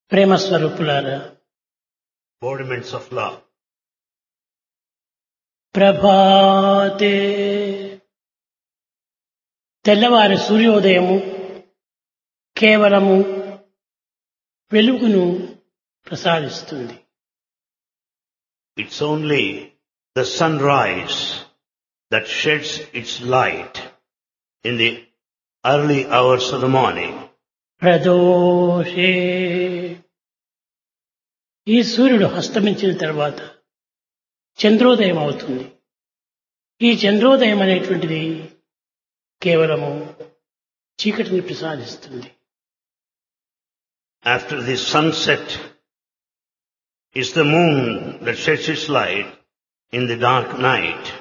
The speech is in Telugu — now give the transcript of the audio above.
ప్రేమ స్వరూపులారా, embodiments of love. ప్రభాతే తెల్లవారి సూర్యోదయము కేవలము వెలుగును ప్రసాదిస్తుంది. It's only the sunrise that sheds its light in the early hours of the morning. ప్రదోషే ఈ సూర్యుడు అస్తమించిన తర్వాత చంద్రోదయం అవుతుంది. ఈ చంద్రోదయం అనేటువంటిది కేవలము చీకటిని ప్రసాదిస్తుంది. After the sunset is the moon that sheds its light in the dark night.